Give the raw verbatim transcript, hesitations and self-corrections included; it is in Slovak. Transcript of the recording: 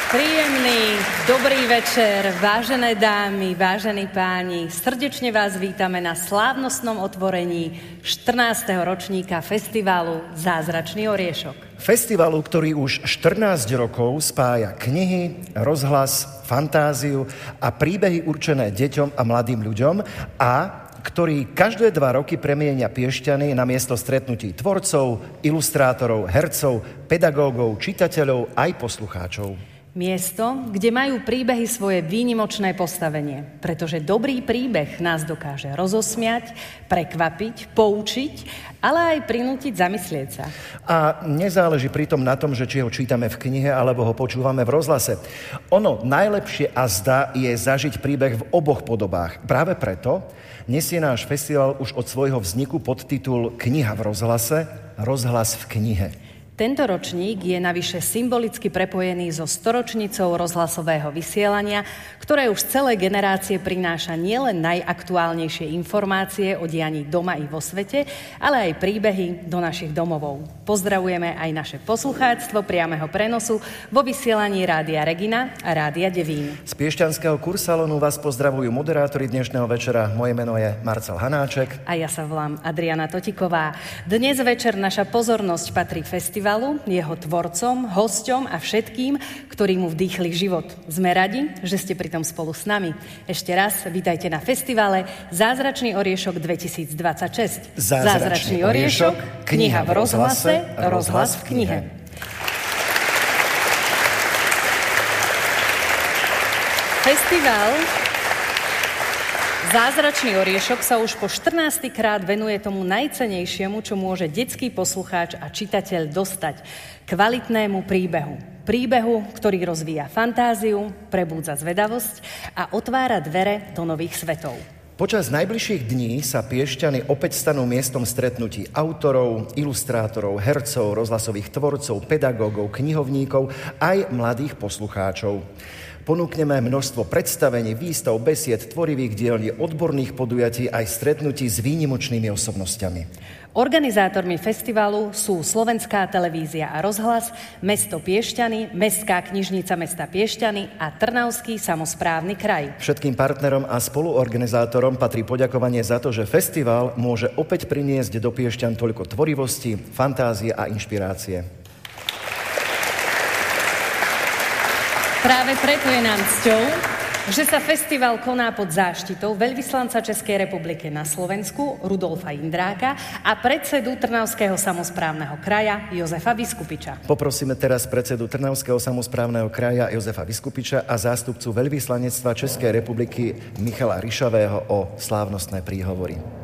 Príjemný, dobrý večer, vážené dámy, vážení páni. Srdečne vás vítame na slávnostnom otvorení štrnásteho ročníka festivalu Zázračný oriešok. Festivalu, ktorý už štrnásť rokov spája knihy, rozhlas, fantáziu a príbehy určené deťom a mladým ľuďom a ktorý každé dva roky premienia Piešťany na miesto stretnutí tvorcov, ilustrátorov, hercov, pedagógov, čitateľov aj poslucháčov. Miesto, kde majú príbehy svoje výnimočné postavenie, pretože dobrý príbeh nás dokáže rozosmiať, prekvapiť, poučiť, ale aj prinútiť zamyslieť sa. A nezáleží pritom na tom, že či ho čítame v knihe, alebo ho počúvame v rozhlase. Ono najlepšie a zdá je zažiť príbeh v oboch podobách. Práve preto nesie náš festival už od svojho vzniku podtitul Kniha v rozhlase, rozhlas v knihe. Tento ročník je navyše symbolicky prepojený so storočnicou rozhlasového vysielania, ktoré už celé generácie prináša nielen najaktuálnejšie informácie o dianí doma i vo svete, ale aj príbehy do našich domovov. Pozdravujeme aj naše poslucháctvo priameho prenosu vo vysielaní Rádia Regina a Rádia Devín. Z piešťanského kursalónu vás pozdravujú moderátori dnešného večera. Moje meno je Marcel Hanáček. A ja sa volám Adriana Totiková. Dnes večer naša pozornosť patrí festivalu, jeho tvorcom, hosťom a všetkým, ktorí mu vdýchli život. Sme radi, že ste pritom spolu s nami. Ešte raz vítajte na festivale Zázračný oriešok dvetisícdvadsaťšesť. Zázračný, Zázračný oriešok, kniha v rozhlase, rozhlas v knihe. Festival Zázračný oriešok sa už po štrnásty krát venuje tomu najcenejšiemu, čo môže detský poslucháč a čitateľ dostať. Kvalitnému príbehu. Príbehu, ktorý rozvíja fantáziu, prebúdza zvedavosť a otvára dvere do nových svetov. Počas najbližších dní sa Piešťany opäť stanú miestom stretnutí autorov, ilustrátorov, hercov, rozhlasových tvorcov, pedagógov, knihovníkov aj mladých poslucháčov. Ponúkneme množstvo predstavení, výstav, besied, tvorivých dielní, odborných podujatí aj stretnutí s výnimočnými osobnosťami. Organizátormi festivalu sú Slovenská televízia a rozhlas, mesto Piešťany, Mestská knižnica mesta Piešťany a Trnavský samosprávny kraj. Všetkým partnerom a spoluorganizátorom patrí poďakovanie za to, že festival môže opäť priniesť do Piešťan toľko tvorivosti, fantázie a inšpirácie. Práve preto je nám cťou, že sa festival koná pod záštitou veľvyslanca Českej republiky na Slovensku Rudolfa Jindráka a predsedu Trnavského samosprávneho kraja Jozefa Viskupiča. Poprosíme teraz predsedu Trnavského samosprávneho kraja Jozefa Viskupiča a zástupcu veľvyslanectva Českej republiky Michala Ryšavého o slávnostné príhovory.